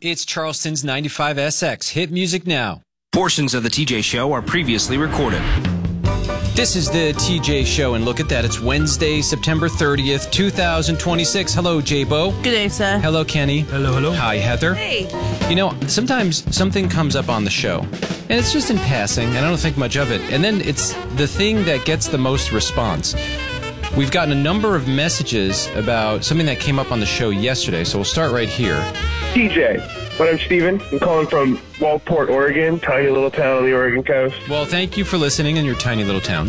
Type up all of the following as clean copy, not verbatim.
It's Charleston's 95SX. Hit music now. Portions of the TJ Show are previously recorded. This is the TJ Show, and look at that. It's Wednesday, September 30th, 2026. Hello, J-Bo. Good day, sir. Hello, Kenny. Hello, hello. Hi, Heather. Hey. You know, sometimes something comes up on the show, and it's just in passing, and I don't think much of it. And then it's the thing that gets the most response. We've gotten a number of messages about something that came up on the show yesterday, so we'll start right here. TJ, my name's Steven. I'm calling from Walport, Oregon, tiny little town on the Oregon coast. Well, thank you for listening in your tiny little town.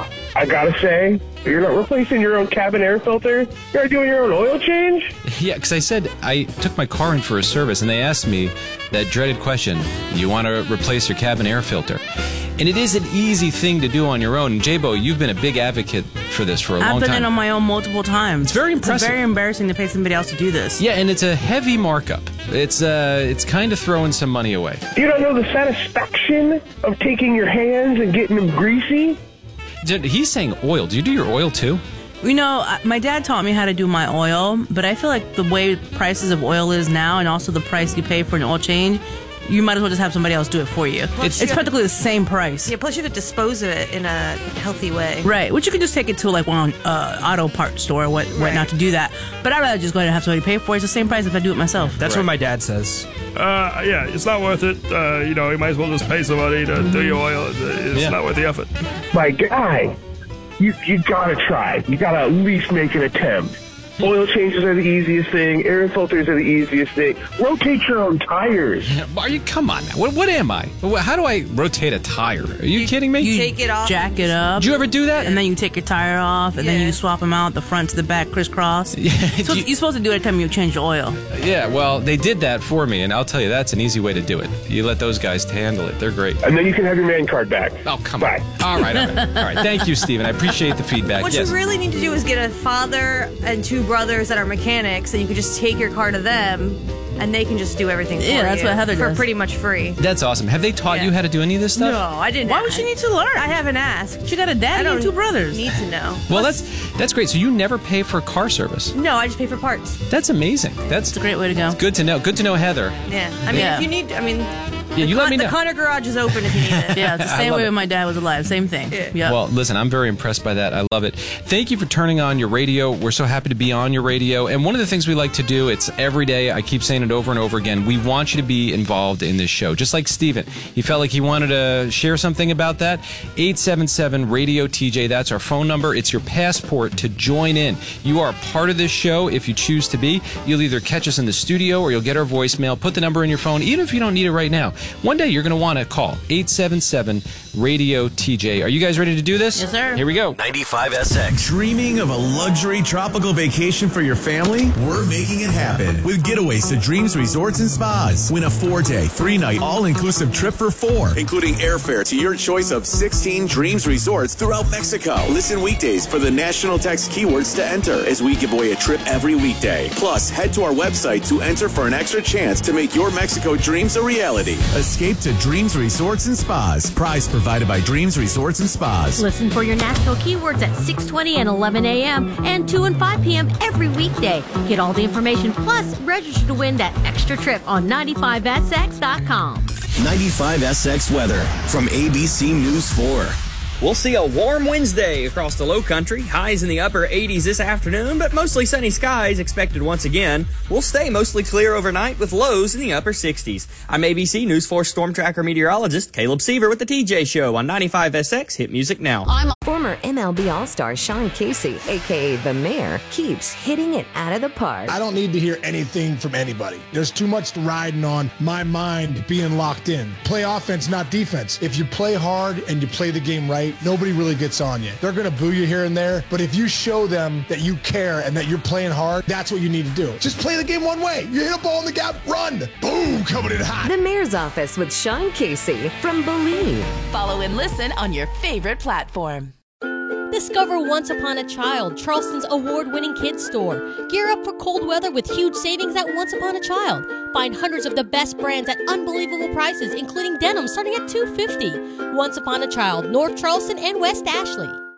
I gotta say, you're not replacing your own cabin air filter? You're doing your own oil change? Yeah, because I said I took my car in for a service, and they asked me that dreaded question, you want to replace your cabin air filter? And it is an easy thing to do on your own. And J-Bo, you've been a big advocate for this for a long time. I've done it on my own multiple times. It's very impressive. It's very embarrassing to pay somebody else to do this. Yeah, and it's a heavy markup. It's kind of throwing some money away. You don't know the satisfaction of taking your hands and getting them greasy? He's saying oil. Do you do your oil too? You know, my dad taught me how to do my oil, but I feel like the way prices of oil is now and also the price you pay for an oil change, you might as well just have somebody else do it for you. It's practically the same price. Yeah, plus you have to dispose of it in a healthy way. Right, which you can just take it to like one auto parts store or whatnot to do that. But I'd rather just go ahead and have somebody pay for it. It's the same price if I do it myself. That's what my dad says. Yeah, it's not worth it. You might as well just pay somebody to do your oil. It's not worth the effort. My guy, you gotta try. You gotta at least make an attempt. Oil changes are the easiest thing. Air filters are the easiest thing. Rotate your own tires. Come on now. What am I? How do I rotate a tire? Are you kidding me? You take it off. Jack it up. Did you ever do that? And then you take your tire off, and then you swap them out, the front to the back, crisscross. Yeah, So you're supposed to do it every time you change the oil. Yeah, well, they did that for me, and I'll tell you, that's an easy way to do it. You let those guys handle it. They're great. And then you can have your man card back. Oh, come Bye. on. All right. All right. Thank you, Steven. I appreciate the feedback. What Yes. you really need to do is get a father and two brothers that are mechanics, and you can just take your car to them, and they can just do everything for you. Yeah, that's what Heather for does. pretty much free. That's awesome. Have they taught you how to do any of this stuff? No, I didn't. Why would she need to learn? I haven't asked. She got a dad and two brothers. Need to know. Well, that's great. So you never pay for car service? No, I just pay for parts. That's amazing. It's a great way to go. Good to know. Good to know, Heather. Yeah, I mean, if you need, Yeah, you let me know. The Connor garage is open if you need it. Yeah, it's the same way when my dad was alive. Same thing. Yeah. Well, listen, I'm very impressed by that. I love it. Thank you for turning on your radio. We're so happy to be on your radio. And one of the things we like to do, it's every day, I keep saying it over and over again, we want you to be involved in this show. Just like Steven. He felt like he wanted to share something about that. 877-RADIO-TJ. That's our phone number. It's your passport to join in. You are a part of this show if you choose to be. You'll either catch us in the studio or you'll get our voicemail. Put the number in your phone, even if you don't need it right now. One day you're going to want to call 877-RADIO-TJ. Are you guys ready to do this? Yes, sir. Here we go. 95SX. Dreaming of a luxury tropical vacation for your family? We're making it happen with getaways to Dreams Resorts and Spas. Win a 4-day, 3-night, all-inclusive trip for 4, including airfare to your choice of 16 Dreams Resorts throughout Mexico. Listen weekdays for the national text keywords to enter as we give away a trip every weekday. Plus, head to our website to enter for an extra chance to make your Mexico dreams a reality. Escape to Dreams Resorts and Spas. Prize provided by Dreams Resorts and Spas. Listen for your national keywords at 6:20 and 11 a.m. and 2 and 5 p.m. every weekday. Get all the information, plus register to win that extra trip on 95SX.com. 95SX weather from ABC News 4. We'll see a warm Wednesday across the low country. Highs in the upper 80s this afternoon, but mostly sunny skies expected once again. We'll stay mostly clear overnight with lows in the upper 60s. I'm ABC News 4 Storm Tracker meteorologist Caleb Seaver with the TJ Show on 95SX Hit Music Now. Former MLB All-Star Sean Casey, a.k.a. The Mayor, keeps hitting it out of the park. I don't need to hear anything from anybody. There's too much riding on my mind being locked in. Play offense, not defense. If you play hard and you play the game right, nobody really gets on you. They're going to boo you here and there, but if you show them that you care and that you're playing hard, that's what you need to do. Just play the game one way. You hit a ball in the gap, run. Boom, coming in hot. The Mayor's Office with Sean Casey from Believe. Follow and listen on your favorite platform. Discover Once Upon a Child, Charleston's award-winning kids store. Gear up for cold weather with huge savings at Once Upon a Child. Find hundreds of the best brands at unbelievable prices, including denim starting at $250. Once Upon a Child, North Charleston and West Ashley.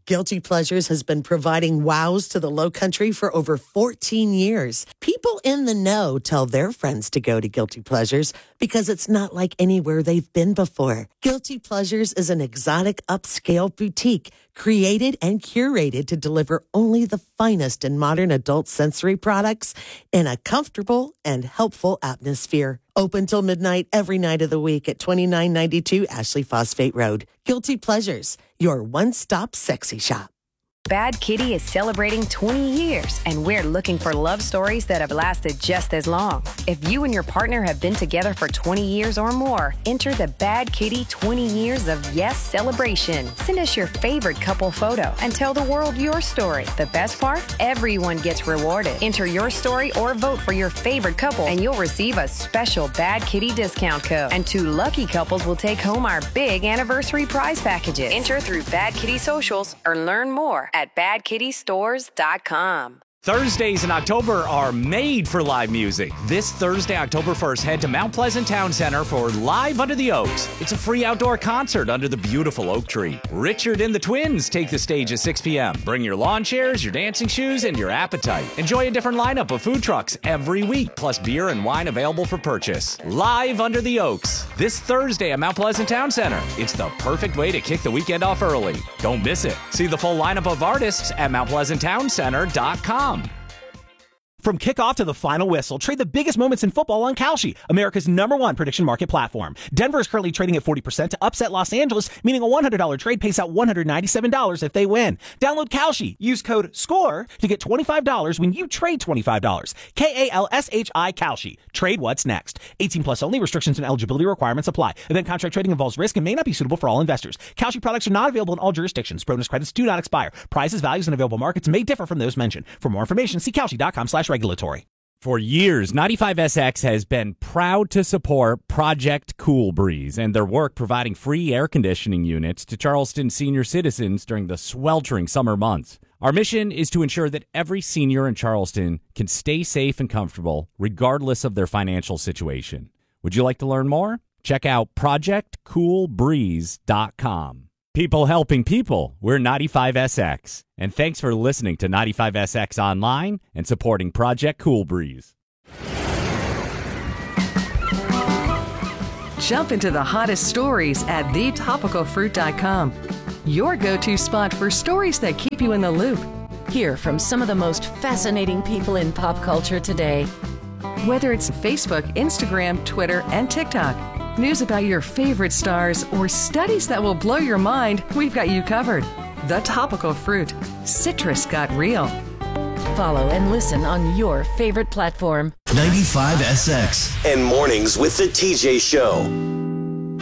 Guilty Pleasures has been providing wows to the Lowcountry for over 14 years. People in the know tell their friends to go to Guilty Pleasures because it's not like anywhere they've been before. Guilty Pleasures is an exotic upscale boutique created and curated to deliver only the finest in modern adult sensory products in a comfortable and helpful atmosphere. Open till midnight every night of the week at 2992 Ashley Phosphate Road. Guilty Pleasures, your one-stop sexy shop. Bad Kitty is celebrating 20 years, and we're looking for love stories that have lasted just as long. If you and your partner have been together for 20 years or more, enter the Bad Kitty 20 Years of Yes celebration. Send us your favorite couple photo and tell the world your story. The best part? Everyone gets rewarded. Enter your story or vote for your favorite couple, and you'll receive a special Bad Kitty discount code. And 2 lucky couples will take home our big anniversary prize packages. Enter through Bad Kitty socials or learn more at badkittystores.com. Thursdays in October are made for live music. This Thursday, October 1st, head to Mount Pleasant Town Center for Live Under the Oaks. It's a free outdoor concert under the beautiful oak tree. Richard and the Twins take the stage at 6 p.m. Bring your lawn chairs, your dancing shoes, and your appetite. Enjoy a different lineup of food trucks every week, plus beer and wine available for purchase. Live Under the Oaks, this Thursday at Mount Pleasant Town Center. It's the perfect way to kick the weekend off early. Don't miss it. See the full lineup of artists at MountPleasantTownCenter.com. From kickoff to the final whistle, trade the biggest moments in football on Kalshi, America's #1 prediction market platform. Denver is currently trading at 40% to upset Los Angeles, meaning a $100 trade pays out $197 if they win. Download Kalshi. Use code SCORE to get $25 when you trade $25. KALSHI Kalshi. Trade what's next. 18 plus only. Restrictions and eligibility requirements apply. Event contract trading involves risk and may not be suitable for all investors. Kalshi products are not available in all jurisdictions. Bonus credits do not expire. Prices, values, and available markets may differ from those mentioned. For more information, see Kalshi.com/regulatory. For years, 95SX has been proud to support Project Cool Breeze and their work providing free air conditioning units to Charleston senior citizens during the sweltering summer months. Our mission is to ensure that every senior in Charleston can stay safe and comfortable regardless of their financial situation. Would you like to learn more? Check out ProjectCoolBreeze.com. People helping people. We're 95SX. And thanks for listening to 95SX Online and supporting Project Cool Breeze. Jump into the hottest stories at thetopicalfruit.com. Your go-to spot for stories that keep you in the loop. Hear from some of the most fascinating people in pop culture today. Whether it's Facebook, Instagram, Twitter, and TikTok. News about your favorite stars or studies that will blow your mind, we've got you covered. The Topical Fruit. Citrus got real. Follow and listen on your favorite platform. 95SX and Mornings with the TJ Show.